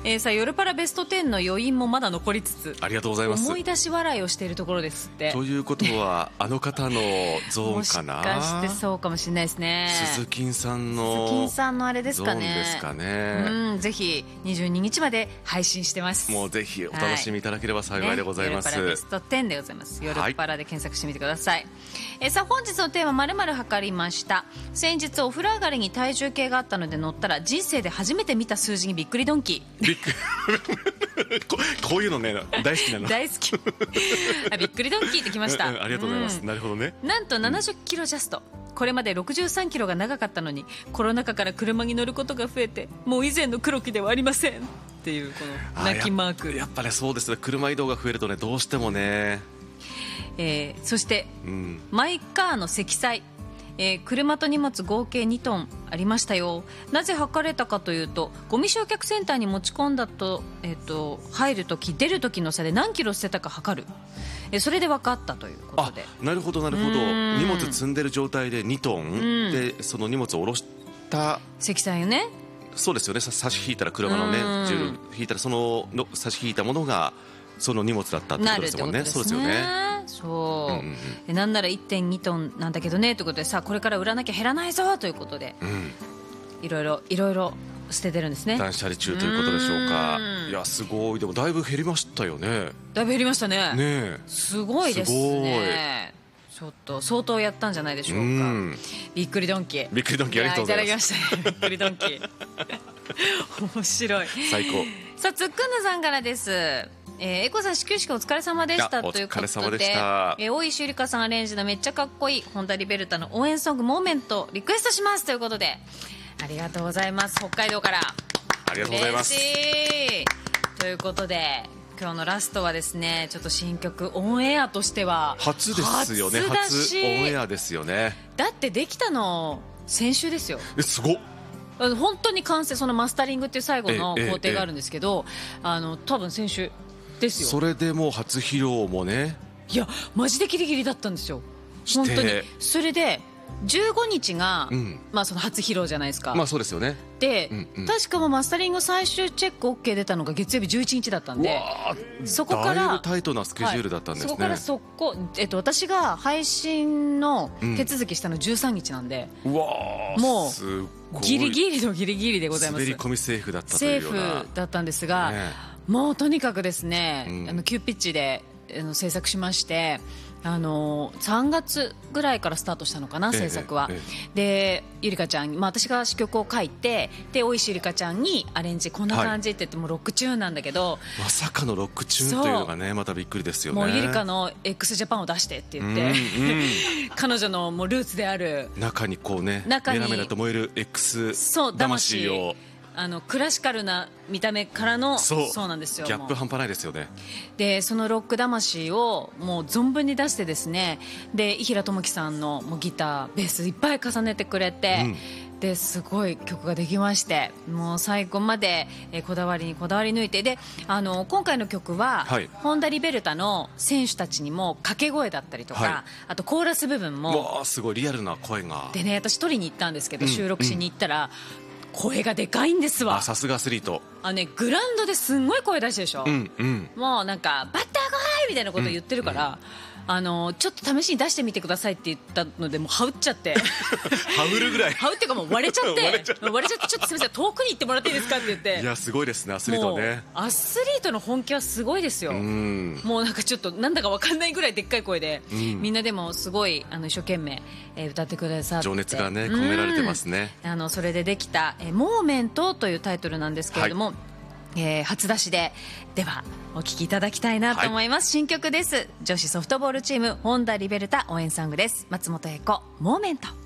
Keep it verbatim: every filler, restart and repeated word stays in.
えー、さあ夜パラベストじゅうの余韻もまだ残りつつ、 ありがとうございます。 思い出し笑いをしているところですって。 ということはあの方のゾーンかな。 もしかしてそうかもしれないですね。 鈴木さんの鈴木さんのあれですかね。 ゾーンですかね。 うん、ぜひにじゅうににちまで配信してます。 もうぜひお楽しみいただければ幸いでございます、 ね、夜パラベストじゅうでございます。夜パラで検索してみてください、はい。えー、さあ本日のテーマ〇〇測りました。先日お風呂上がりに体重計があったので乗ったら人生で初めて見た数字にびっくりドンキー。びっくりこ, こういうのね大好きなの。 大好きびっくりドンキーってきました、 うんうん、ありがとうございます、うん、なるほどね。 なんとななじゅっキロジャスト、これまでろくじゅうさんキロが長かったのにコロナ禍から車に乗ることが増えてもう以前の黒木ではありませんっていうこの泣きマーク。 や, やっぱり、ね、そうですね。車移動が増えるとねどうしてもね、 えー、そして、 うん、 マイカーの積載、えー、車と荷物合計にトンありましたよ。なぜ測れたかというとゴミ焼却センターに持ち込んだと、えー、と入るとき出るときの差で何キロ捨てたか測る、えー、それで分かったということで。 あ、なるほどなるほど。荷物積んでる状態でにトンでその荷物を下ろした積載よね。 そうですよね。差し引いたら車のね重量引いたらそのの差し引いたものがその荷物だったってことですもんね。そうですよね。 そう、 うんうん、なんなら いってんにトンなんだけどねということで、さあこれから売らなきゃ減らないぞということで、うん、いろいろいろいろ捨ててるんですね。 断捨離中ということでしょうか。いやすごい。でもだいぶ減りましたよね。 だいぶ減りましたね。 ね、 すごいですね。ちょっと相当やったんじゃないでしょうか。うん、びっくりドンキー。 びっくりドンキーありがとうございます。 いただきました、ね、びっくりドンキー面白い。 最高。さあつっくんぬさんからです。えー、エコさん始球式お疲れ様でしたということで、お疲れ様でした。えー、大石ゆりかさんアレンジのめっちゃかっこいいホンダリベルタの応援ソングモーメントリクエストしますということで、ありがとうございます。北海道からありがとうございます。 嬉しいということで今日のラストはですね、ちょっと新曲オンエアとしては初ですよね。 初だし初オンエアですよね。 だってできたの先週ですよ。 えすごっ。 本当に完成、そのマスタリングっていう最後の工程があるんですけど、あの多分先週ですよ。 それでもう初披露もね、 いやマジでギリギリだったんですよ本当に。それでじゅうごにちが、うん、まあ、その初披露じゃないですか。 まあそうですよね。 で、うんうん、確かもマスタリング最終チェック OK 出たのが月曜日じゅういちにちだったんで、そこからだいぶタイトなスケジュールだったんですね、はい、 そこからそこ、えっと、私が配信の手続きしたのじゅうさんにちなんで、 うん、うわもうギリギリのギリギリでございます。 滑り込みセーフだったというようなセーフだったんですが、ね、もうとにかくですね、うん、あの急ピッチであの制作しまして、あのさんがつぐらいからスタートしたのかな、制作は、ええええ、でゆりかちゃん、まあ、私が詞曲を書いて、で大石ゆりかちゃんにアレンジこんな感じって言って、はい、もうロックチューンなんだけど、 まさかのロックチューンというのがねまたびっくりですよね。 もうゆりかの x ジャパンを出してって言って、うんうん、彼女のもうルーツである中にこうねメラメラと燃える X 魂を、 あのクラシカルな見た目からの、そう、そうなんですよ。 ギャップ半端ないですよね。 でそのロック魂をもう存分に出してですね、で伊平智樹さんのもうギターベースいっぱい重ねてくれて、うん、ですごい曲ができまして、もう最後まで、えー、こだわりにこだわり抜いて、であの今回の曲は、はい、ホンダリベルタの選手たちにも掛け声だったりとか、はい、あとコーラス部分もわすごいリアルな声がでね、私取りに行ったんですけど、うん、収録しに行ったら、うん、声がでかいんですわ。 さすがアスリート。 あ、ね、グラウンドですんごい声出してるでしょ、うんうん、もうなんかバッターゴーみたいなこと言ってるから、うんうん、あのちょっと試しに出してみてくださいって言ったのでもうはうっちゃってはうるぐらいはうっていうかもう割れちゃって割れちゃって割れちゃってちょっとすみません遠くに行ってもらっていいですかって言って。 いやすごいですねアスリートね。 アスリートの本気はすごいですよ。うん、もうなんかちょっとなんだか分かんないぐらいでっかい声で、うん、みんなでもすごいあの一生懸命、えー、歌ってくださって情熱がね込められてますね。 あのそれでできた、えー、モーメントというタイトルなんですけれども、はい、えー、初出しでではお聴きいただきたいなと思います、はい、新曲です。女子ソフトボールチームホンダリベルタ応援ソングです。松本英子モーメント。